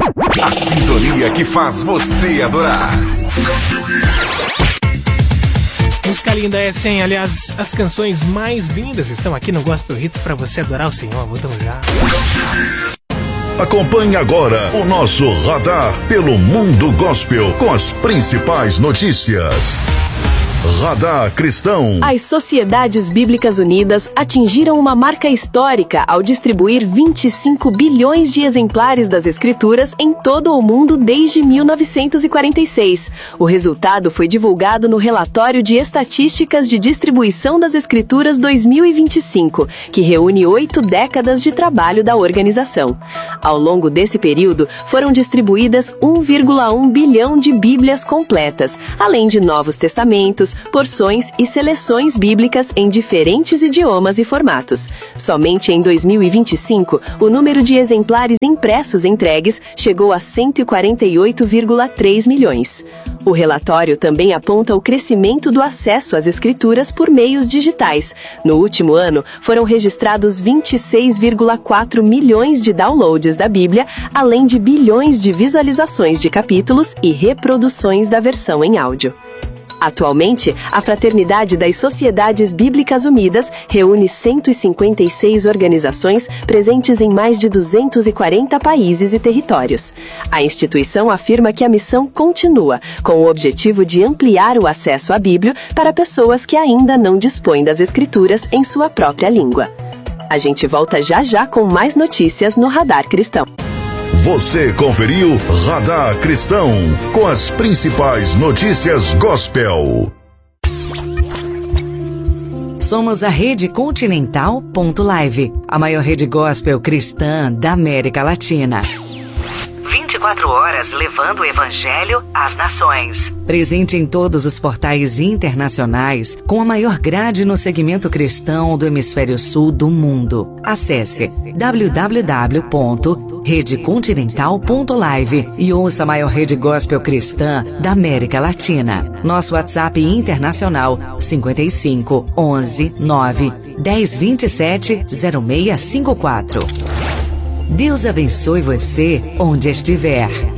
A sintonia que faz você adorar. Música linda essa, hein? Aliás, as canções mais lindas estão aqui no Gospel Hits para você adorar o Senhor. Voltamos já. Acompanhe agora o nosso radar pelo mundo gospel com as principais notícias. Radar Cristão. As Sociedades Bíblicas Unidas atingiram uma marca histórica ao distribuir 25 bilhões de exemplares das Escrituras em todo o mundo desde 1946. O resultado foi divulgado no Relatório de Estatísticas de Distribuição das Escrituras 2025, que reúne 8 décadas de trabalho da organização. Ao longo desse período, foram distribuídas 1,1 bilhão de Bíblias completas, além de Novos Testamentos, porções e seleções bíblicas em diferentes idiomas e formatos. Somente em 2025, o número de exemplares impressos entregues chegou a 148,3 milhões. O relatório também aponta o crescimento do acesso às escrituras por meios digitais. No último ano, foram registrados 26,4 milhões de downloads da Bíblia, além de bilhões de visualizações de capítulos e reproduções da versão em áudio. Atualmente, a Fraternidade das Sociedades Bíblicas Unidas reúne 156 organizações presentes em mais de 240 países e territórios. A instituição afirma que a missão continua, com o objetivo de ampliar o acesso à Bíblia para pessoas que ainda não dispõem das Escrituras em sua própria língua. A gente volta já já com mais notícias no Radar Cristão. Você conferiu Radar Cristão com as principais notícias gospel. Somos a Rede Continental.live, a maior rede gospel cristã da América Latina. 24 horas levando o Evangelho às nações. Presente em todos os portais internacionais, com a maior grade no segmento cristão do Hemisfério Sul do mundo. Acesse www.redecontinental.live e ouça a maior rede gospel cristã da América Latina. Nosso WhatsApp internacional 55 11 9 10 27 0654. Deus abençoe você onde estiver.